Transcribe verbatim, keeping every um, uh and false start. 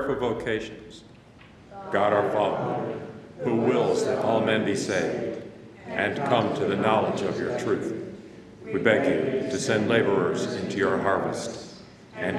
prayer for vocations. God our Father, who wills that all men be saved and come to the knowledge of your truth, we beg you to send laborers into your harvest.